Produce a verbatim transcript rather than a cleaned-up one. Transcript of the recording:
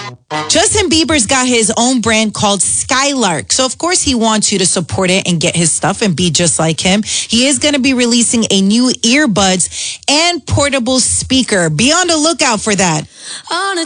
Justin Bieber's got his own brand called Skylark. So, of course, he wants you to support it and get his stuff and be just like him. He is going to be releasing a new earbuds and portable speaker. Be on the lookout for that. On a